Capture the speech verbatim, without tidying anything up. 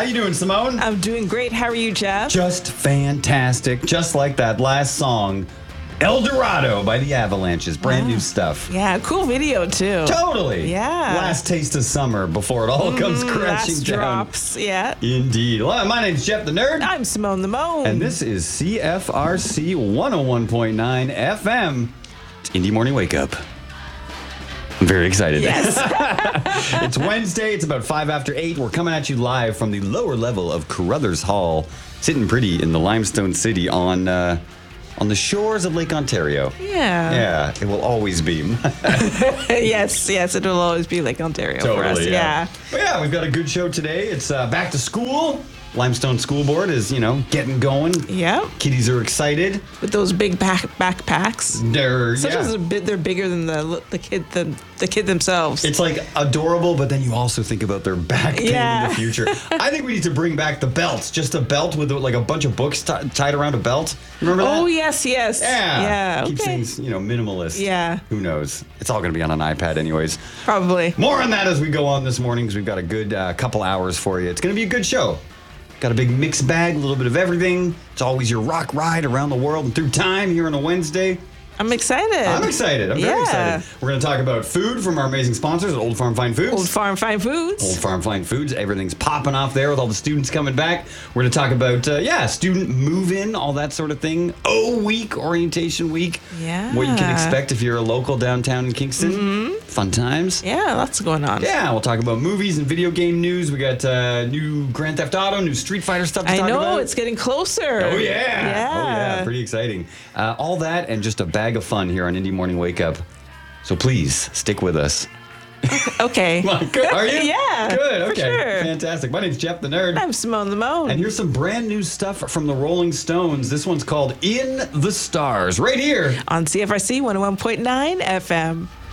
you doing, Simone? I'm doing great. How are you, Jeff? Just fantastic. Just like that last song, El Dorado by the Avalanches. Brand Wow. new stuff. Yeah, cool video, too. Totally. Yeah. Last taste of summer before it all comes Mm, crashing last down. drops, yeah. Indeed. Well, my name's Jeff the Nerd. I'm Simone the Moan. And this is C F R C one oh one point nine F M. It's Indie Morning Wake Up. I'm very excited. Yes. It's Wednesday. It's about five after eight. We're coming at you live from the lower level of Carruthers Hall, sitting pretty in the Limestone City on uh, on the shores of Lake Ontario. Yeah. Yeah, it will always be. yes, yes, it will always be like Ontario for us. Totally, Yeah. But yeah, we've got a good show today. It's uh, back to school. Limestone School Board is, you know, getting going. Yep. Kiddies are excited. With those big back backpacks. They're, Sometimes yeah. they're, bit, they're bigger than the the kid the, the kid themselves. It's like adorable, but then you also think about their back pain Yeah. in the future. I think we need to bring back the belts. Just a belt with like a bunch of books t- tied around a belt. Remember that? Oh, yes, yes. Yeah. Yeah, Keeps okay. things, you know, minimalist. Yeah. Who knows? It's all going to be on an iPad anyways. Probably. More on that as we go on this morning because we've got a good uh, couple hours for you. It's going to be a good show. Got a big mixed bag, a little bit of everything. It's always your rock ride around the world and through time here on a Wednesday. I'm excited. I'm excited. I'm very Yeah. excited. We're going to talk about food from our amazing sponsors at Old Farm Fine Foods. Old Farm Fine Foods. Old Farm Fine Foods. Everything's popping off there with all the students coming back. We're going to talk about, uh, yeah, student move-in, all that sort of thing. O week, orientation week. Yeah. What you can expect if you're a local downtown in Kingston. Mm-hmm. Fun times. Yeah, lots going on. Yeah, we'll talk about movies and video game news. We got uh, new Grand Theft Auto, new Street Fighter stuff to I talk know, about. it's getting closer. Oh, yeah. Yeah. Oh, yeah. Pretty exciting. Uh, all that and just a bag of fun here on Indie Morning Wake Up. So please stick with us. Okay. Good. Are you? Yeah, Good. for Okay. sure. Fantastic. My name's Jeff the Nerd. I'm Simone the Moan. And here's some brand new stuff from the Rolling Stones. This one's called In the Stars, right here. on C F R C one oh one point nine F M.